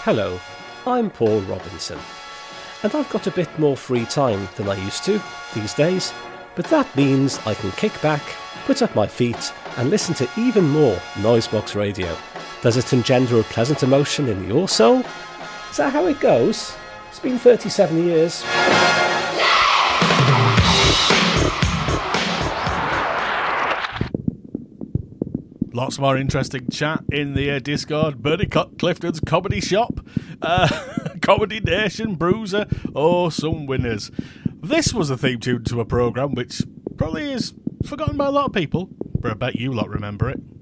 Hello, I'm Paul Robinson, and I've got a bit more free time than I used to these days, but that means I can kick back, put up my feet, and listen to even more Noisebox Radio. Does it engender a pleasant emotion in your soul? Is that how it goes? It's been 37 years. Lots more interesting chat in the Discord. Bernie Clifton's Comedy Shop, Comedy Nation, Bruiser, some winners. This was a theme tune to a programme which probably is forgotten by a lot of people, but I bet you lot remember it.